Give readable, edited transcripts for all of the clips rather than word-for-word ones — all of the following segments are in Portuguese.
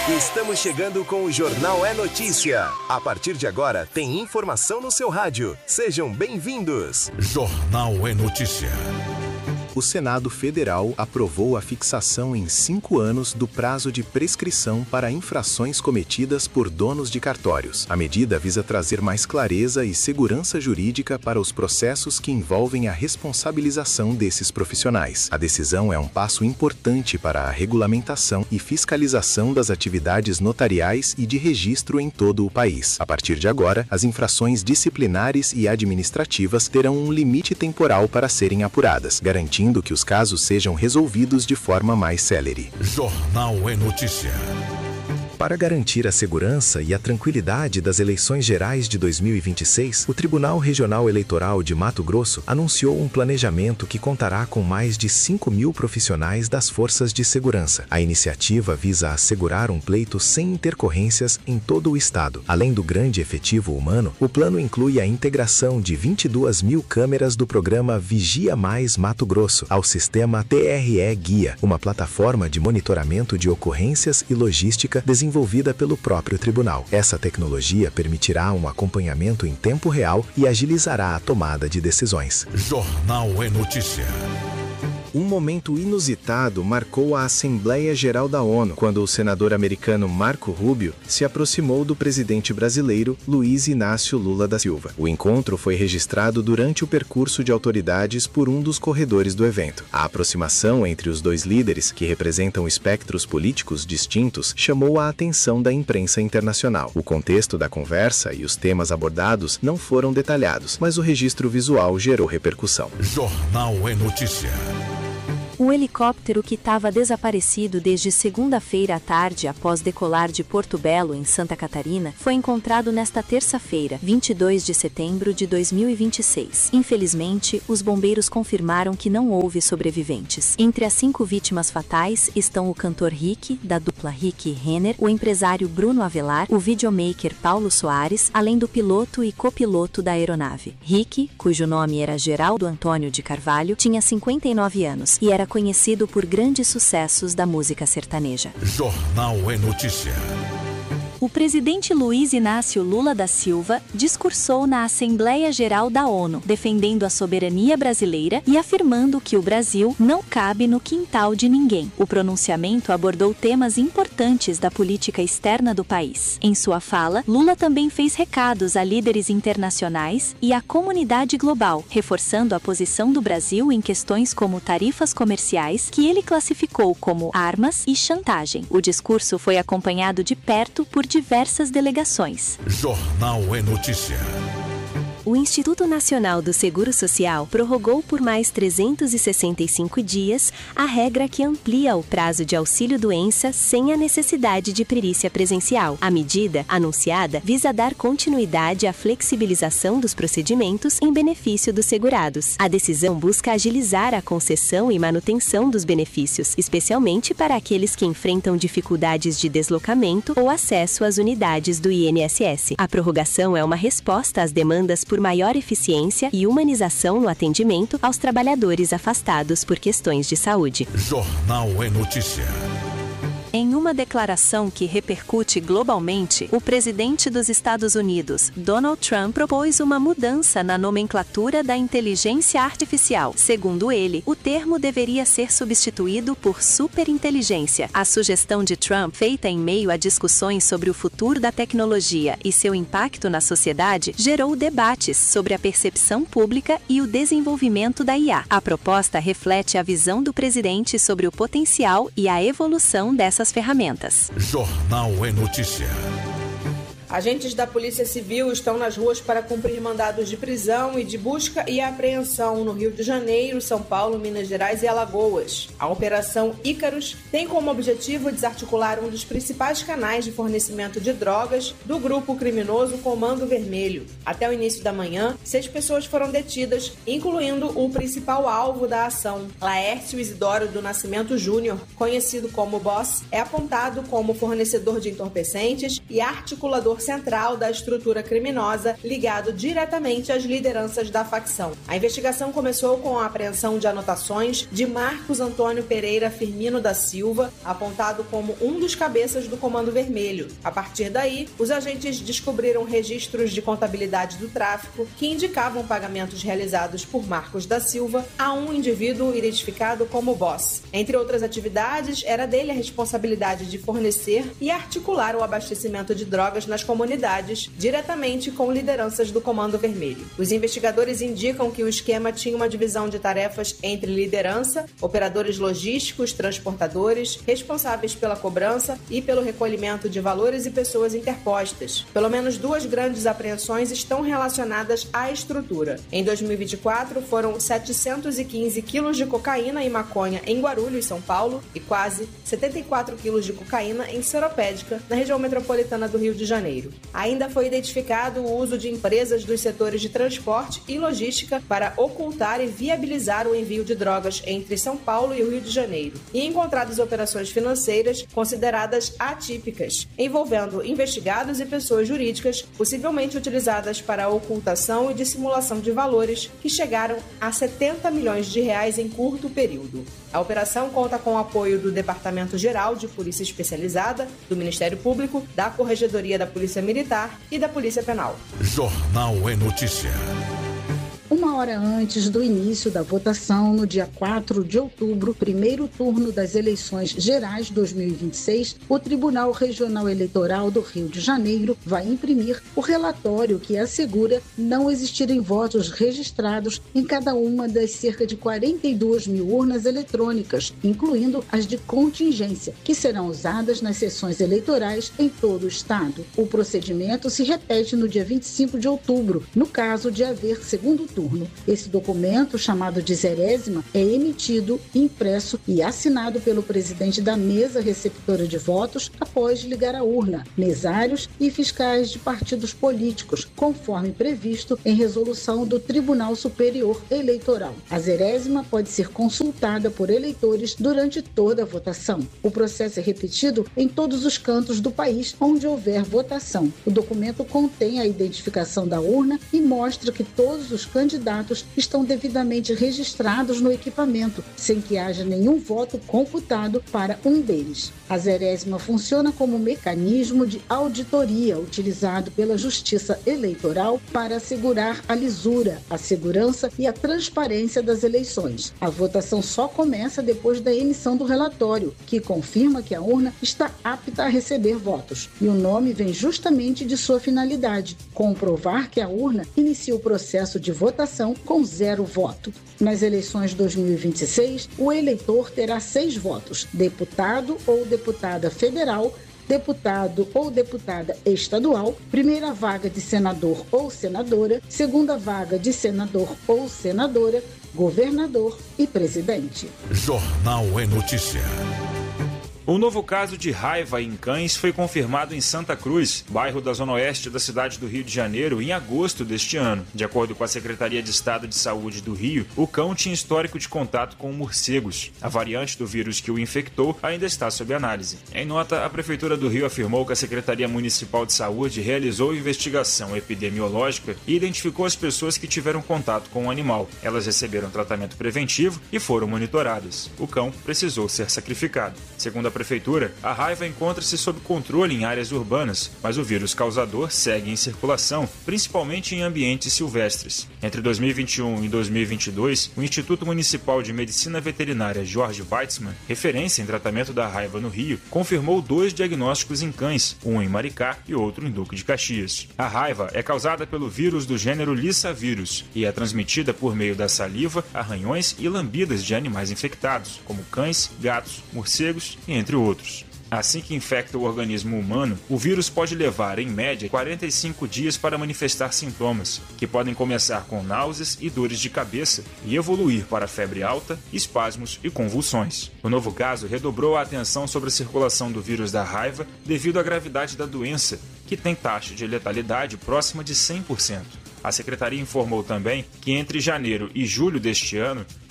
Estamos chegando com o Jornal É Notícia. A partir de agora, tem informação no seu rádio. Sejam bem-vindos. Jornal É Notícia. O Senado Federal aprovou a fixação em 5 anos do prazo de prescrição para infrações cometidas por donos de cartórios. A medida visa trazer mais clareza e segurança jurídica para os processos que envolvem a responsabilização desses profissionais. A decisão é um passo importante para a regulamentação e fiscalização das atividades notariais e de registro em todo o país. A partir de agora, as infrações disciplinares e administrativas terão um limite temporal para serem apuradas, garantindo que os casos sejam resolvidos de forma mais célere. Jornal É Notícia. Para garantir a segurança e a tranquilidade das eleições gerais de 2026, o Tribunal Regional Eleitoral de Mato Grosso anunciou um planejamento que contará com mais de 5.000 profissionais das forças de segurança. A iniciativa visa assegurar um pleito sem intercorrências em todo o estado. Além do grande efetivo humano, o plano inclui a integração de 22.000 câmeras do programa Vigia Mais Mato Grosso ao sistema TRE Guia, uma plataforma de monitoramento de ocorrências e logística desenvolvida pelo próprio tribunal. Essa tecnologia permitirá um acompanhamento em tempo real e agilizará a tomada de decisões. Jornal É Notícia. Um momento inusitado marcou a Assembleia Geral da ONU, quando o senador americano Marco Rubio se aproximou do presidente brasileiro Luiz Inácio Lula da Silva. O encontro foi registrado durante o percurso de autoridades por um dos corredores do evento. A aproximação entre os dois líderes, que representam espectros políticos distintos, chamou a atenção da imprensa internacional. O contexto da conversa e os temas abordados não foram detalhados, mas o registro visual gerou repercussão. Jornal É Notícia. Um helicóptero que estava desaparecido desde segunda-feira à tarde após decolar de Porto Belo, em Santa Catarina, foi encontrado nesta terça-feira, 22 de setembro de 2026. Infelizmente, os bombeiros confirmaram que não houve sobreviventes. Entre as 5 vítimas fatais estão o cantor Rick, da dupla Rick e Renner, o empresário Bruno Avelar, o videomaker Paulo Soares, além do piloto e copiloto da aeronave. Rick, cujo nome era Geraldo Antônio de Carvalho, tinha 59 anos e era conhecido por grandes sucessos da música sertaneja. Jornal É Notícia. O presidente Luiz Inácio Lula da Silva discursou na Assembleia Geral da ONU, defendendo a soberania brasileira e afirmando que o Brasil não cabe no quintal de ninguém. O pronunciamento abordou temas importantes da política externa do país. Em sua fala, Lula também fez recados a líderes internacionais e à comunidade global, reforçando a posição do Brasil em questões como tarifas comerciais, que ele classificou como armas e chantagem. O discurso foi acompanhado de perto por diversas delegações. Jornal É Notícia. O Instituto Nacional do Seguro Social prorrogou por mais 365 dias a regra que amplia o prazo de auxílio-doença sem a necessidade de perícia presencial. A medida, anunciada, visa dar continuidade à flexibilização dos procedimentos em benefício dos segurados. A decisão busca agilizar a concessão e manutenção dos benefícios, especialmente para aqueles que enfrentam dificuldades de deslocamento ou acesso às unidades do INSS. A prorrogação é uma resposta às demandas por maior eficiência e humanização no atendimento aos trabalhadores afastados por questões de saúde. Jornal É Notícia. Em uma declaração que repercute globalmente, o presidente dos Estados Unidos, Donald Trump, propôs uma mudança na nomenclatura da inteligência artificial. Segundo ele, o termo deveria ser substituído por superinteligência. A sugestão de Trump, feita em meio a discussões sobre o futuro da tecnologia e seu impacto na sociedade, gerou debates sobre a percepção pública e o desenvolvimento da IA. A proposta reflete a visão do presidente sobre o potencial e a evolução dessas ferramentas. Jornal É Notícia. Agentes da Polícia Civil estão nas ruas para cumprir mandados de prisão e de busca e apreensão no Rio de Janeiro, São Paulo, Minas Gerais e Alagoas. A Operação Ícaros tem como objetivo desarticular um dos principais canais de fornecimento de drogas do grupo criminoso Comando Vermelho. Até o início da manhã, 6 pessoas foram detidas, incluindo o principal alvo da ação. Laércio Isidoro do Nascimento Júnior, conhecido como Boss, é apontado como fornecedor de entorpecentes e articulador ator central da estrutura criminosa ligado diretamente às lideranças da facção. A investigação começou com a apreensão de anotações de Marcos Antônio Pereira Firmino da Silva, apontado como um dos cabeças do Comando Vermelho. A partir daí, os agentes descobriram registros de contabilidade do tráfico que indicavam pagamentos realizados por Marcos da Silva a um indivíduo identificado como Boss. Entre outras atividades, era dele a responsabilidade de fornecer e articular o abastecimento de drogas nas comunidades, diretamente com lideranças do Comando Vermelho. Os investigadores indicam que o esquema tinha uma divisão de tarefas entre liderança, operadores logísticos, transportadores, responsáveis pela cobrança e pelo recolhimento de valores e pessoas interpostas. Pelo menos 2 grandes apreensões estão relacionadas à estrutura. Em 2024, foram 715 quilos de cocaína e maconha em Guarulhos, São Paulo, e quase 74 quilos de cocaína em Seropédica, na região metropolitana do Rio de Janeiro. Ainda foi identificado o uso de empresas dos setores de transporte e logística para ocultar e viabilizar o envio de drogas entre São Paulo e o Rio de Janeiro, e encontradas operações financeiras consideradas atípicas, envolvendo investigados e pessoas jurídicas, possivelmente utilizadas para a ocultação e dissimulação de valores que chegaram a 70 milhões de reais em curto período. A operação conta com o apoio do Departamento-Geral de Polícia Especializada, do Ministério Público, da Corregedoria da Polícia Militar e da Polícia Penal. Jornal é Notícia. 1 hora antes do início da votação, no dia 4 de outubro, primeiro turno das eleições gerais 2026, o Tribunal Regional Eleitoral do Rio de Janeiro vai imprimir o relatório que assegura não existirem votos registrados em cada uma das cerca de 42 mil urnas eletrônicas, incluindo as de contingência, que serão usadas nas sessões eleitorais em todo o estado. O procedimento se repete no dia 25 de outubro, no caso de haver segundo turno. Esse documento, chamado de zerésima, é emitido, impresso e assinado pelo presidente da mesa receptora de votos após ligar a urna, mesários e fiscais de partidos políticos, conforme previsto em resolução do Tribunal Superior Eleitoral. A zerésima pode ser consultada por eleitores durante toda a votação. O processo é repetido em todos os cantos do país onde houver votação. O documento contém a identificação da urna e mostra que todos os candidatos estão devidamente registrados no equipamento, sem que haja nenhum voto computado para um deles. A zerésima funciona como mecanismo de auditoria utilizado pela Justiça Eleitoral para assegurar a lisura, a segurança e a transparência das eleições. A votação só começa depois da emissão do relatório, que confirma que a urna está apta a receber votos. E o nome vem justamente de sua finalidade: comprovar que a urna inicia o processo de votação com 0 voto. Nas eleições 2026, o eleitor terá 6 votos: deputado ou deputada federal, deputado ou deputada estadual, primeira vaga de senador ou senadora, segunda vaga de senador ou senadora, governador e presidente. Jornal é Notícia. Um novo caso de raiva em cães foi confirmado em Santa Cruz, bairro da Zona Oeste da cidade do Rio de Janeiro, em agosto deste ano. De acordo com a Secretaria de Estado de Saúde do Rio, o cão tinha histórico de contato com morcegos. A variante do vírus que o infectou ainda está sob análise. Em nota, a Prefeitura do Rio afirmou que a Secretaria Municipal de Saúde realizou investigação epidemiológica e identificou as pessoas que tiveram contato com o animal. Elas receberam tratamento preventivo e foram monitoradas. O cão precisou ser sacrificado. Segundo a Prefeitura, a raiva encontra-se sob controle em áreas urbanas, mas o vírus causador segue em circulação, principalmente em ambientes silvestres. Entre 2021 e 2022, o Instituto Municipal de Medicina Veterinária Jorge Weitzmann, referência em tratamento da raiva no Rio, confirmou 2 diagnósticos em cães, um em Maricá e outro em Duque de Caxias. A raiva é causada pelo vírus do gênero Lissavírus e é transmitida por meio da saliva, arranhões e lambidas de animais infectados, como cães, gatos, morcegos e entre outros. Assim que infecta o organismo humano, o vírus pode levar, em média, 45 dias para manifestar sintomas, que podem começar com náuseas e dores de cabeça e evoluir para febre alta, espasmos e convulsões. O novo caso redobrou a atenção sobre a circulação do vírus da raiva devido à gravidade da doença, que tem taxa de letalidade próxima de 100%. A Secretaria informou também que entre janeiro e julho deste ano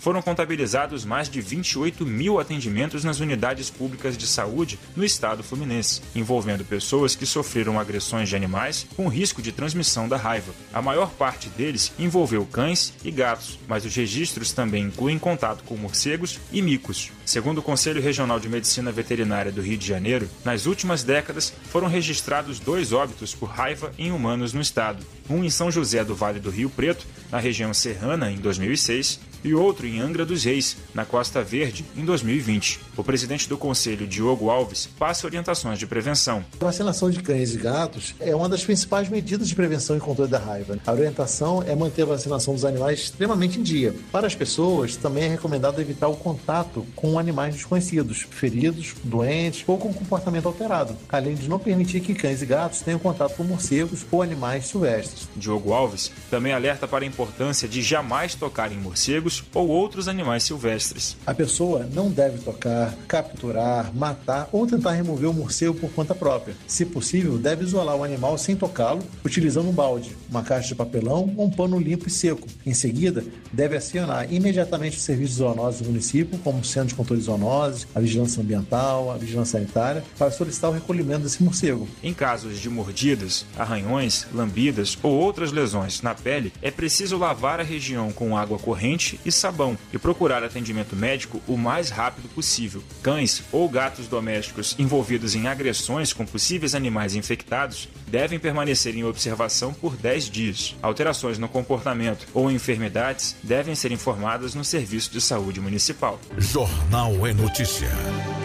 foram contabilizados mais de 28 mil atendimentos nas unidades públicas de saúde no estado fluminense, envolvendo pessoas que sofreram agressões de animais com risco de transmissão da raiva. A maior parte deles envolveu cães e gatos, mas os registros também incluem contato com morcegos e micos. Segundo o Conselho Regional de Medicina Veterinária do Rio de Janeiro, nas últimas décadas foram registrados 2 óbitos por raiva em humanos no estado. Um em São José do Vale do Rio Preto, na região serrana, em 2006, e outro em Angra dos Reis, na Costa Verde, em 2020. O presidente do Conselho, Diogo Alves, passa orientações de prevenção. A vacinação de cães e gatos é uma das principais medidas de prevenção e controle da raiva. A orientação é manter a vacinação dos animais extremamente em dia. Para as pessoas, também é recomendado evitar o contato com animais desconhecidos, feridos, doentes ou com comportamento alterado, além de não permitir que cães e gatos tenham contato com morcegos ou animais silvestres. Diogo Alves também alerta para a importância de jamais tocar em morcegos ou outros animais silvestres. A pessoa não deve tocar, capturar, matar ou tentar remover o morcego por conta própria. Se possível, deve isolar o animal sem tocá-lo, utilizando um balde, uma caixa de papelão ou um pano limpo e seco. Em seguida, deve acionar imediatamente o serviço de zoonoses do município, como o Centro de Controle de Zoonoses, a Vigilância Ambiental, a Vigilância Sanitária, para solicitar o recolhimento desse morcego. Em casos de mordidas, arranhões, lambidas ou outras lesões na pele, é preciso lavar a região com água corrente e sabão e procurar atendimento médico o mais rápido possível. Cães ou gatos domésticos envolvidos em agressões com possíveis animais infectados devem permanecer em observação por 10 dias. Alterações no comportamento ou enfermidades devem ser informadas no Serviço de Saúde Municipal. Jornal é Notícia.